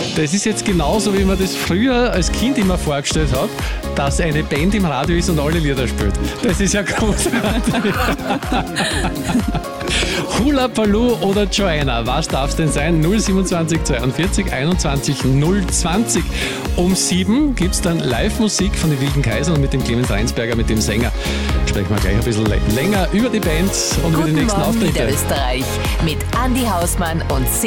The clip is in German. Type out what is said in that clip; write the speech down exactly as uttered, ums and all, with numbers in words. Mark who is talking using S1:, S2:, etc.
S1: Das ist jetzt genauso, wie man das früher als Kind immer vorgestellt hat, dass eine Band im Radio ist und alle Lieder spielt. Das ist ja großartig. Hula Baloo oder Joanna, was darf es denn sein? null siebenundzwanzig zweiundvierzig einundzwanzig null zwanzig. Um sieben gibt es dann Live-Musik von den Wilden Kaisern und mit dem Clemens Reinsberger, mit dem Sänger. Sprechen wir gleich ein bisschen länger über die Band und
S2: Guten
S1: über die nächsten
S2: Morgen,
S1: Auftritte.
S2: Niederösterreich mit Andi Hausmann und